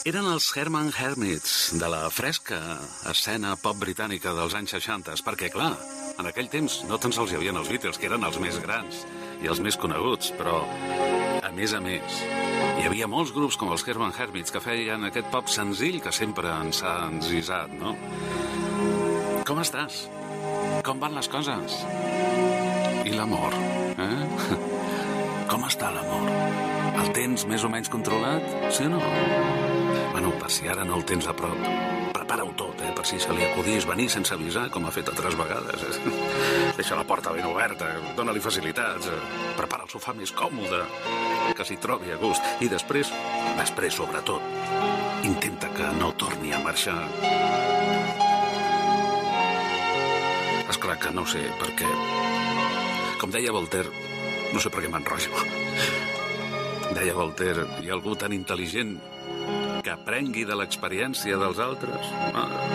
Eren els Herman Hermits, de la fresca escena pop britànica dels anys 60, perquè, clar, en aquell temps no tan sols hi havia els Beatles, que eren els més grans i els més coneguts, però, a més, hi havia molts grups com els Herman Hermits que feien aquest pop senzill que sempre ens ha encisat, no? Com estàs? Com van les coses? I l'amor, eh? Com està l'amor? El tens més o menys controlat, sí o no? Bueno, per si ara no el tens a prop, prepara-ho tot, per si se li acudís venir sense avisar, com ha fet altres vegades. Deixa la porta ben oberta, dona-li facilitats, prepara el sofà més còmode, que s'hi trobi a gust. I després, sobretot, intenta que no torni a marxar. Esclar que no sé per què. Com deia Voltaire, no sé per què m'enrotllo. Deia Voltaire, hi ha algú tan intel·ligent que aprengui de l'experiència dels altres?